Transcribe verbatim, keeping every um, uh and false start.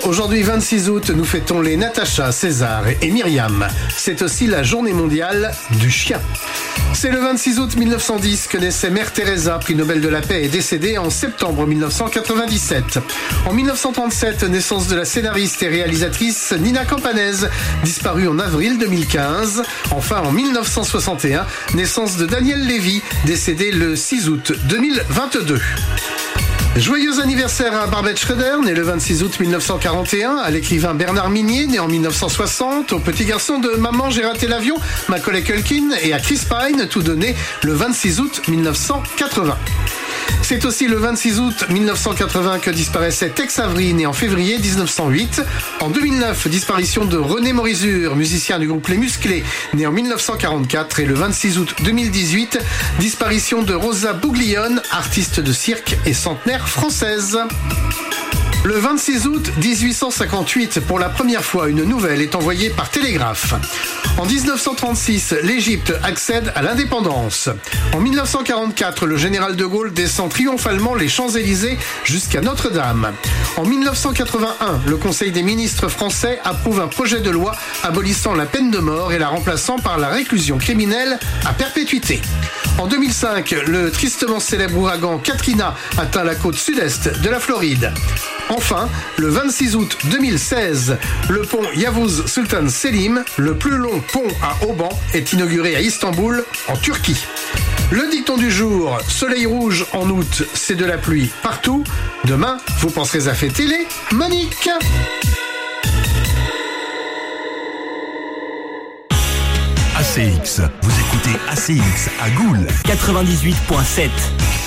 Aujourd'hui, vingt-six août, nous fêtons les Natacha, César et Myriam. C'est aussi la journée mondiale du chien. C'est le vingt-six août mille neuf cent dix que naissait Mère Teresa, prix Nobel de la paix, et décédée en septembre mille neuf cent quatre-vingt-dix-sept. En mille neuf cent trente-sept, naissance de la scénariste et réalisatrice Nina Campanese, disparue en avril deux mille quinze. Enfin, en mille neuf cent soixante et un, naissance de Daniel Lévy, décédé le six août deux mille vingt-deux. Joyeux anniversaire à Barbet Schroeder, né le vingt-six août mille neuf cent quarante et un, à l'écrivain Bernard Minier, né en mille neuf cent soixante, au petit garçon de Maman, j'ai raté l'avion, Macaulay Culkin, et à Chris Pine, tous deux nés le vingt-six août mille neuf cent quatre-vingts. C'est aussi le vingt-six août mille neuf cent quatre-vingts que disparaissait Tex Avery, né en février dix-neuf cent huit. En deux mille neuf, disparition de René Morizur, musicien du groupe Les Musclés, né en mille neuf cent quarante-quatre. Et le vingt-six août deux mille dix-huit, disparition de Rosa Bouglione, artiste de cirque et centenaire française. Le vingt-six août dix-huit cent cinquante-huit, pour la première fois, une nouvelle est envoyée par télégraphe. En dix-neuf cent trente-six, l'Égypte accède à l'indépendance. En mille neuf cent quarante-quatre, le général de Gaulle descend triomphalement les Champs-Élysées jusqu'à Notre-Dame. En mille neuf cent quatre-vingt-un, le Conseil des ministres français approuve un projet de loi abolissant la peine de mort et la remplaçant par la réclusion criminelle à perpétuité. En deux mille cinq, le tristement célèbre ouragan Katrina atteint la côte sud-est de la Floride. Enfin, le vingt-six août deux mille seize, le pont Yavuz Sultan Selim, le plus long pont à Auban, est inauguré à Istanbul, en Turquie. Le dicton du jour, soleil rouge en août, c'est de la pluie partout. Demain, vous penserez à fêter les Monique. A C X, vous écoutez A C X à Goul quatre-vingt-dix-huit virgule sept.